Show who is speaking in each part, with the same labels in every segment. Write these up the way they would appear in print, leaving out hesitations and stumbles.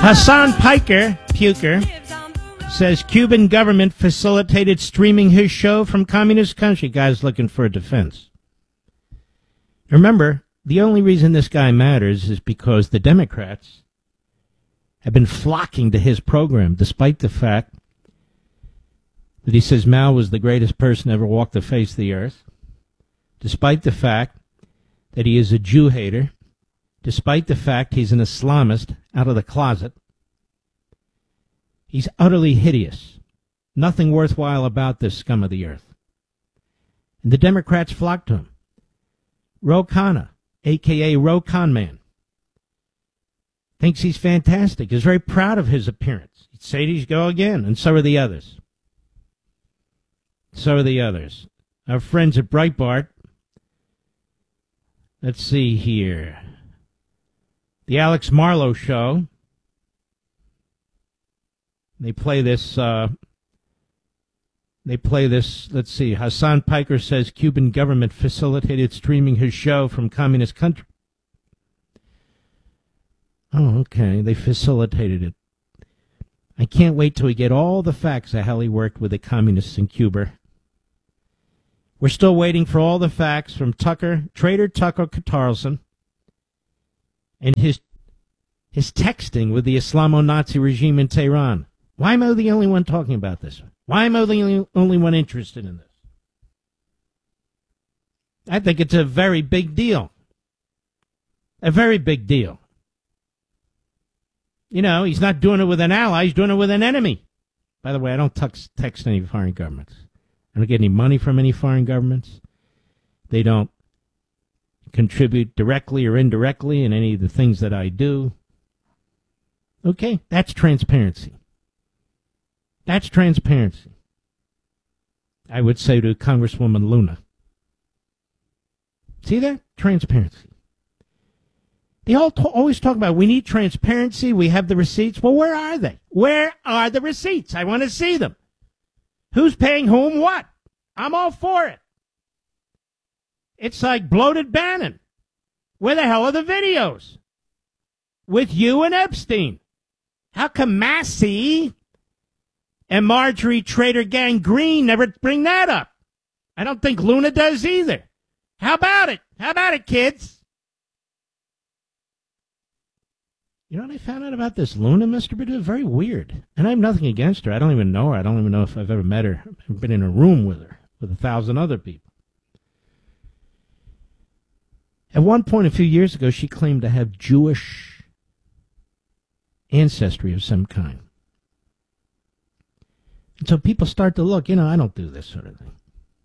Speaker 1: Hassan Puker says Cuban government facilitated streaming his show from communist country. Guy's looking for a defense. Remember, the only reason this guy matters is because the Democrats have been flocking to his program, despite the fact that he says Mao was the greatest person to ever walk the face of the earth, despite the fact that he is a Jew hater, despite the fact he's an Islamist out of the closet. He's utterly hideous. Nothing worthwhile about this scum of the earth. And the Democrats flock to him. Ro Khanna, a.k.a. Ro Khanman, thinks he's fantastic, is very proud of his appearance. Sadie's go again, and so are the others. So are the others. Our friends at Breitbart, let's see here. The Alex Marlow Show. They play this, let's see. Hassan Puker says Cuban government facilitated streaming his show from communist country. Oh, okay. They facilitated it. I can't wait till we get all the facts of how he worked with the communists in Cuba. We're still waiting for all the facts from Trader Tucker Carlson, and his texting with the Islamo-Nazi regime in Tehran. Why am I the only one talking about this? Why am I the only one interested in this? I think it's a very big deal. A very big deal. You know, he's not doing it with an ally, he's doing it with an enemy. By the way, I don't text any foreign governments. I don't get any money from any foreign governments. They don't contribute directly or indirectly in any of the things that I do. Okay, that's transparency. That's transparency. I would say to Congresswoman Luna. See that? Transparency. They always talk about we need transparency, we have the receipts. Well, where are they? Where are the receipts? I want to see them. Who's paying whom what? I'm all for it. It's like bloated Bannon. Where the hell are the videos? With you and Epstein. How come Massey and Marjorie Trader Gang Green never bring that up? I don't think Luna does either. How about it? How about it, kids? You know what I found out about this Luna, Mr. Badu? Very weird. And I have nothing against her. I don't even know her. I don't even know if I've ever met her. I've been in a room with her, with 1,000 other people. At one point a few years ago, she claimed to have Jewish ancestry of some kind. And so people start to look, I don't do this sort of thing.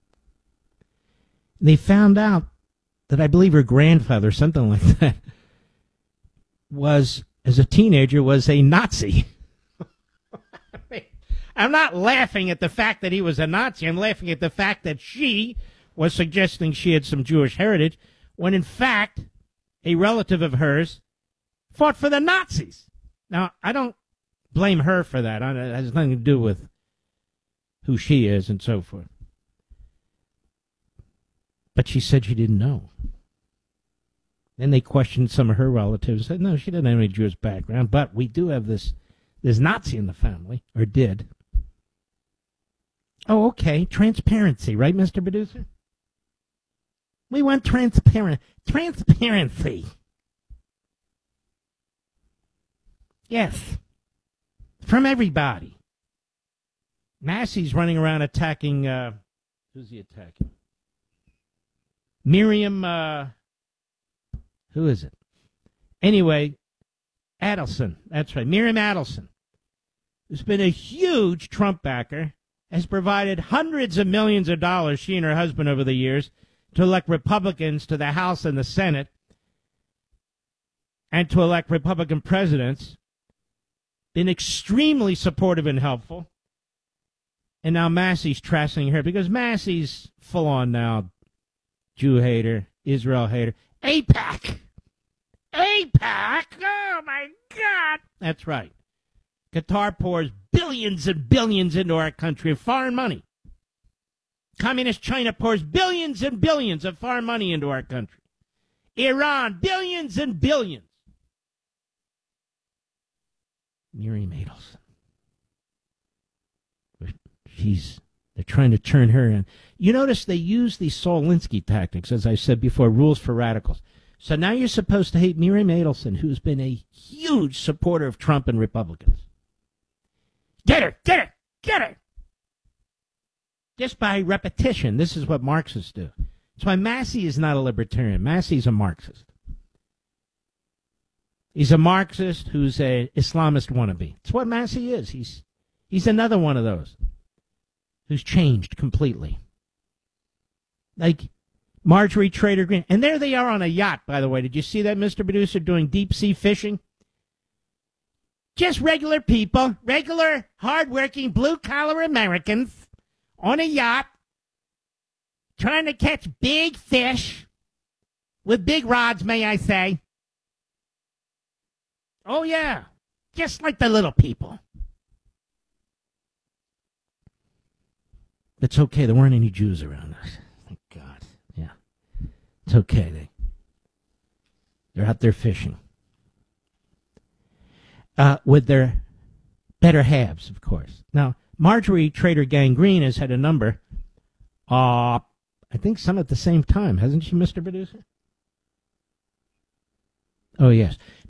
Speaker 1: They found out that I believe her grandfather, something like that, was, as a teenager, was a Nazi. I'm not laughing at the fact that he was a Nazi. I'm laughing at the fact that she was suggesting she had some Jewish heritage, when in fact, a relative of hers fought for the Nazis. Now, I don't blame her for that. It has nothing to do with who she is and so forth. But she said she didn't know. Then they questioned some of her relatives. Said, no, she doesn't have any Jewish background, but we do have this Nazi in the family, or did. Oh, okay. Transparency, right, Mr. Producer? We want transparency. Yes. From everybody. Massey's running around attacking, who's he attacking? Miriam, who is it? Anyway, Adelson. That's right. Miriam Adelson, who's been a huge Trump backer, has provided hundreds of millions of dollars, she and her husband, over the years, to elect Republicans to the House and the Senate and to elect Republican presidents. Been extremely supportive and helpful. And now Massey's trashing her because Massey's full on now Jew hater, Israel hater. AIPAC! AIPAC! Oh, my God! That's right. Qatar pours billions and billions into our country of foreign money. Communist China pours billions and billions of foreign money into our country. Iran, billions and billions. Miriam Adelson. They're trying to turn her in. You notice they use these Saul Alinsky tactics, as I said before, rules for radicals. So now you're supposed to hate Miriam Adelson, who's been a huge supporter of Trump and Republicans. Get her, get her, get her. Just by repetition, this is what Marxists do. That's why Massey is not a libertarian. Massey's a Marxist. He's a Marxist who's a Islamist wannabe. That's what Massey is. He's another one of those who's changed completely. Like Marjorie Trader Greene. And there they are on a yacht, by the way. Did you see that, Mr. Producer, doing deep sea fishing? Just regular people, regular, hardworking, blue-collar Americans on a yacht trying to catch big fish with big rods, may I say. Oh, yeah. Just like the little people. It's okay. There weren't any Jews around us. Thank God. Yeah. It's okay. They're out there fishing. With their better halves, of course. Now, Marjorie Trader Gang Green has had a number. I think some at the same time. Hasn't she, Mr. Producer? Oh, yes.